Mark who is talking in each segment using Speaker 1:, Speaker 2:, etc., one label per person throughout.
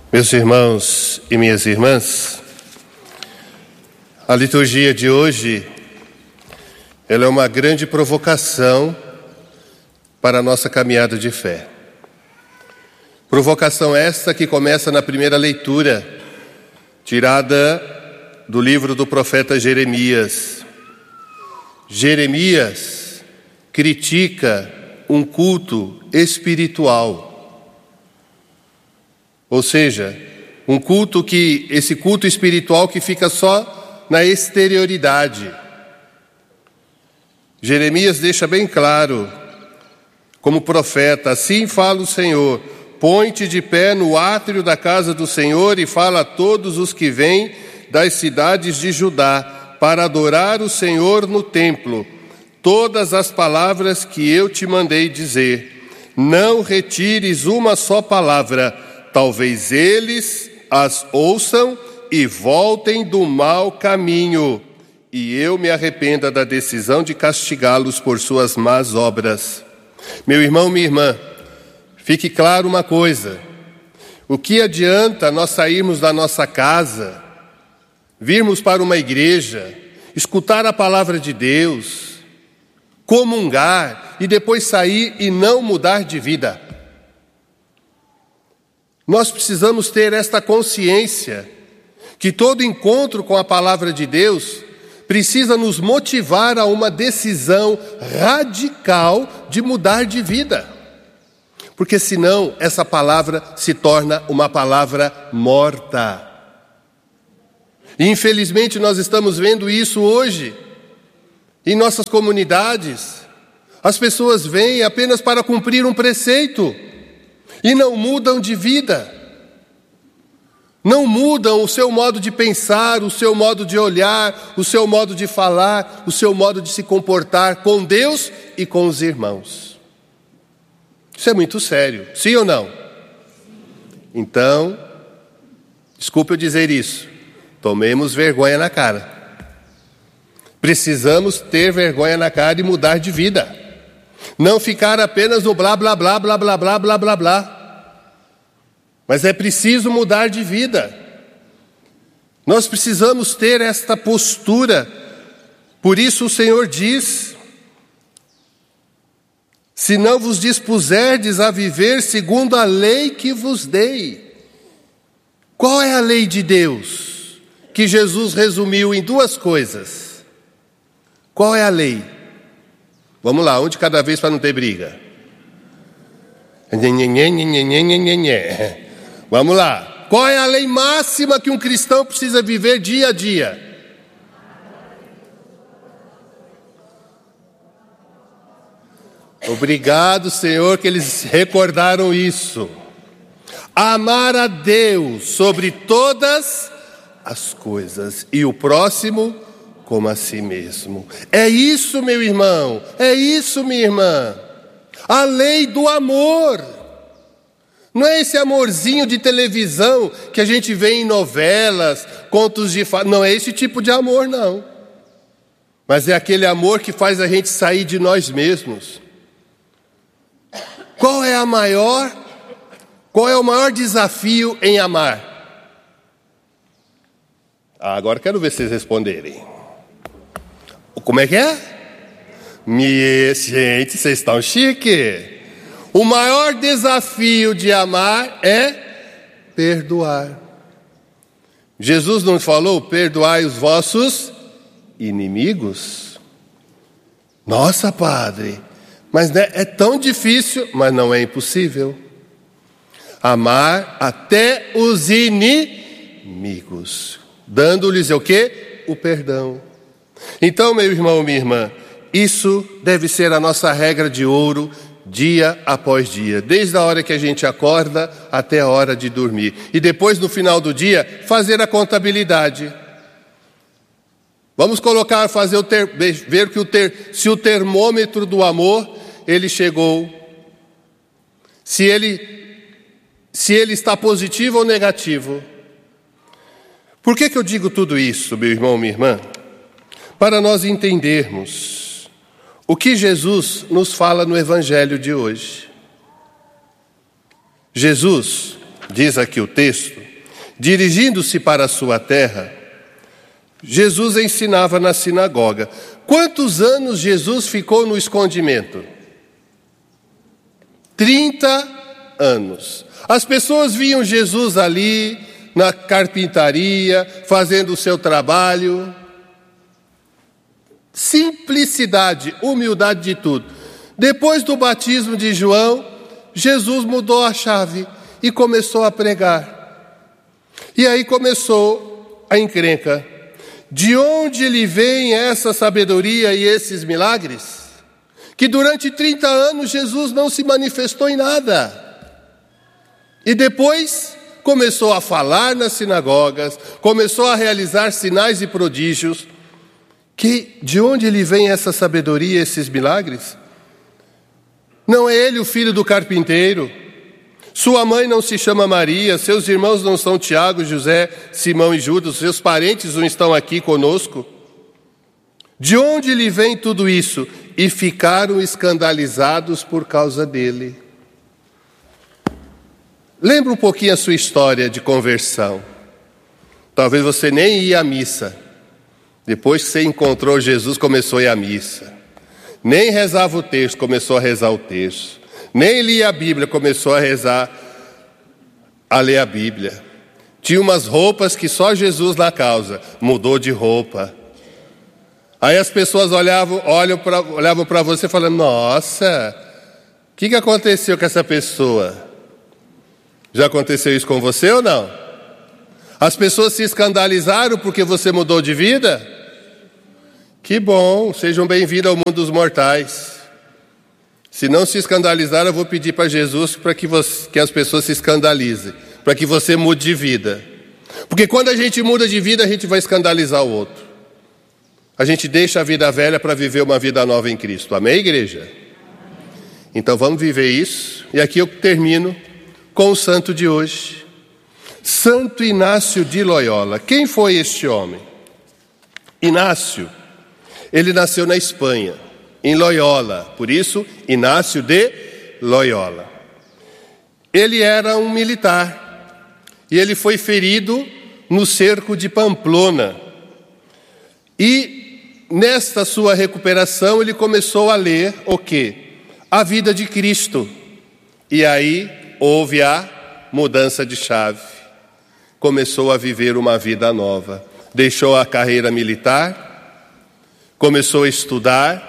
Speaker 1: Meus irmãos e minhas irmãs, a liturgia de hoje, ela é uma grande provocação para a nossa caminhada de fé. Provocação esta que começa na primeira leitura, tirada do livro do profeta Jeremias. Jeremias critica um culto espiritual. Ou seja, esse culto espiritual que fica só na exterioridade. Jeremias deixa bem claro, como profeta: assim fala o Senhor, põe-te de pé no átrio da casa do Senhor e fala a todos os que vêm das cidades de Judá para adorar o Senhor no templo, todas as palavras que eu te mandei dizer. Não retires uma só palavra, talvez eles as ouçam e voltem do mau caminho, e eu me arrependa da decisão de castigá-los por suas más obras. Meu irmão, minha irmã, fique claro uma coisa: o que adianta nós sairmos da nossa casa, virmos para uma igreja, escutar a palavra de Deus, comungar e depois sair e não mudar de vida? Nós precisamos ter esta consciência que todo encontro com a palavra de Deus precisa nos motivar a uma decisão radical de mudar de vida. Porque senão essa palavra se torna uma palavra morta. E infelizmente nós estamos vendo isso hoje em nossas comunidades. As pessoas vêm apenas para cumprir um preceito e não mudam de vida. Não mudam o seu modo de pensar, o seu modo de olhar, o seu modo de falar, o seu modo de se comportar com Deus e com os irmãos. Isso é muito sério, sim ou não? Então, desculpe eu dizer isso, tomemos vergonha na cara. Precisamos ter vergonha na cara e mudar de vida. Não ficar apenas no blá, blá, blá, blá, blá, blá, blá, blá, blá. Mas é preciso mudar de vida. Nós precisamos ter esta postura. Por isso o Senhor diz: se não vos dispuserdes a viver segundo a lei que vos dei. Qual é a lei de Deus? Que Jesus resumiu em duas coisas. Qual é a lei? Vamos lá, um de cada vez para não ter briga. Vamos lá. Qual é a lei máxima que um cristão precisa viver dia a dia? Obrigado, Senhor, que eles recordaram isso. Amar a Deus sobre todas as coisas e o próximo como a si mesmo. É isso, meu irmão, é isso, minha irmã. A lei do amor. Não é esse amorzinho de televisão que a gente vê em novelas, contos de fadas. Não é esse tipo de amor, não. Mas é aquele amor que faz a gente sair de nós mesmos. Qual é o maior desafio em amar? Agora quero ver vocês responderem. Como é que é? Gente, vocês estão chique. O maior desafio de amar é perdoar. Jesus não falou: perdoai os vossos inimigos? Nossa, padre, mas é tão difícil, mas não é impossível. Amar até os inimigos, dando-lhes o quê? O perdão. Então, meu irmão, minha irmã, isso deve ser a nossa regra de ouro, dia após dia, desde a hora que a gente acorda até a hora de dormir. E depois, no final do dia, fazer a contabilidade. Vamos colocar, ver se o termômetro do amor, ele chegou. Se ele está positivo ou negativo. Por que eu digo tudo isso, meu irmão, minha irmã? Para nós entendermos o que Jesus nos fala no Evangelho de hoje. Jesus, diz aqui o texto, dirigindo-se para a sua terra, Jesus ensinava na sinagoga. Quantos anos Jesus ficou no escondimento? 30 anos. As pessoas viam Jesus ali na carpintaria, fazendo o seu trabalho. Simplicidade, humildade de tudo. Depois do batismo de João, Jesus mudou a chave e começou a pregar. E aí começou a encrenca. De onde lhe vem essa sabedoria e esses milagres? Que durante 30 anos Jesus não se manifestou em nada. E depois começou a falar nas sinagogas, começou a realizar sinais e prodígios. De onde lhe vem essa sabedoria e esses milagres? Não é ele o filho do carpinteiro? Sua mãe não se chama Maria, seus irmãos não são Tiago, José, Simão e Judas, seus parentes não estão aqui conosco? De onde lhe vem tudo isso? E ficaram escandalizados por causa dele. Lembra um pouquinho a sua história de conversão. Talvez você nem ia à missa. Depois que você encontrou Jesus, começou a ir à missa. Nem rezava o texto, começou a rezar o texto. Nem lia a Bíblia, começou a rezar, a ler a Bíblia. Tinha umas roupas que só Jesus na causa, mudou de roupa. Aí as pessoas olhavam para você falando, nossa, o que aconteceu com essa pessoa? Já aconteceu isso com você ou não? As pessoas se escandalizaram porque você mudou de vida? Que bom, sejam bem-vindos ao mundo dos mortais. Se não se escandalizaram, eu vou pedir para Jesus para que as pessoas se escandalizem, para que você mude de vida. Porque quando a gente muda de vida, a gente vai escandalizar o outro. A gente deixa a vida velha para viver uma vida nova em Cristo. Amém, igreja? Então vamos viver isso. E aqui eu termino com o santo de hoje. Santo Inácio de Loyola. Quem foi este homem? Inácio, ele nasceu na Espanha, em Loyola, por isso Inácio de Loyola. Ele era um militar e ele foi ferido no cerco de Pamplona. E nesta sua recuperação ele começou a ler o quê? A vida de Cristo. E aí houve a mudança de chave. Começou a viver uma vida nova. Deixou a carreira militar, começou a estudar,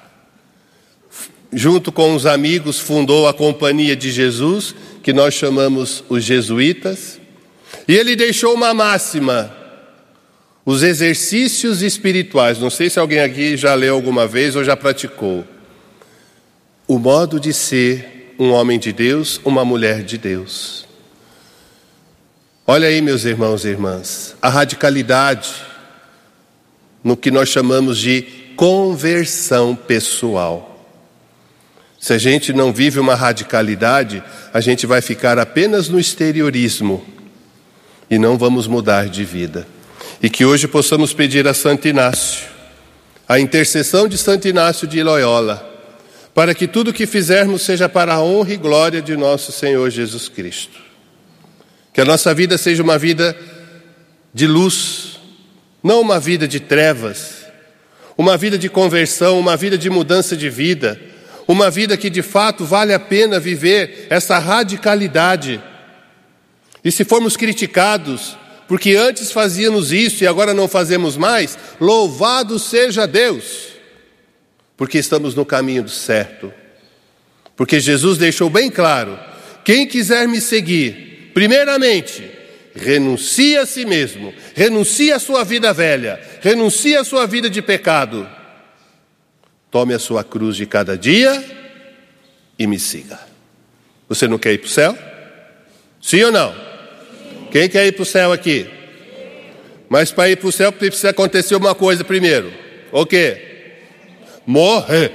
Speaker 1: junto com os amigos fundou a Companhia de Jesus, que nós chamamos os jesuítas, e ele deixou uma máxima, os exercícios espirituais. Não sei se alguém aqui já leu alguma vez ou já praticou. O modo de ser um homem de Deus, uma mulher de Deus. Olha aí, meus irmãos e irmãs, a radicalidade no que nós chamamos de conversão pessoal. Se a gente não vive uma radicalidade, a gente vai ficar apenas no exteriorismo e não vamos mudar de vida. E que hoje possamos pedir a Santo Inácio, a intercessão de Santo Inácio de Loyola, para que tudo o que fizermos seja para a honra e glória de nosso Senhor Jesus Cristo. Que a nossa vida seja uma vida de luz, não uma vida de trevas, uma vida de conversão, uma vida de mudança de vida, uma vida que de fato vale a pena viver essa radicalidade. E se formos criticados, porque antes fazíamos isso e agora não fazemos mais, louvado seja Deus, porque estamos no caminho certo. Porque Jesus deixou bem claro, quem quiser me seguir, primeiramente, renuncie a si mesmo, renuncie a sua vida velha, renuncie a sua vida de pecado. Tome a sua cruz de cada dia e me siga. Você não quer ir para o céu? Sim ou não? Quem quer ir para o céu aqui? Mas para ir para o céu precisa acontecer uma coisa primeiro. O quê? Morrer.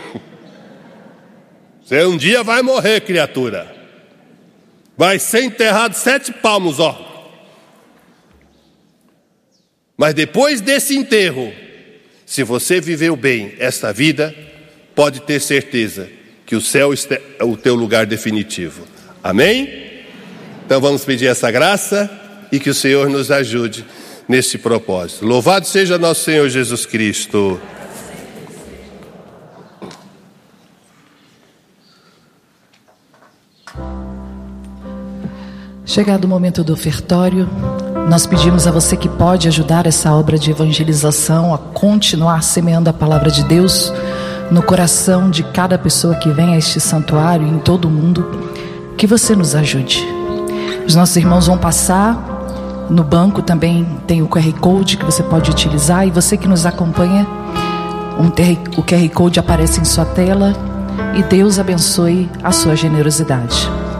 Speaker 1: Você um dia vai morrer, criatura. Vai ser enterrado 7 palmos, ó. Mas depois desse enterro, se você viveu bem esta vida, pode ter certeza que o céu é o teu lugar definitivo. Amém? Então vamos pedir essa graça e que o Senhor nos ajude nesse propósito. Louvado seja nosso Senhor Jesus Cristo.
Speaker 2: Chegado o momento do ofertório, nós pedimos a você que pode ajudar essa obra de evangelização a continuar semeando a palavra de Deus no coração de cada pessoa que vem a este santuário em todo o mundo, que você nos ajude. Os nossos irmãos vão passar, no banco também tem o QR Code que você pode utilizar, e você que nos acompanha, o QR Code aparece em sua tela, e Deus abençoe a sua generosidade.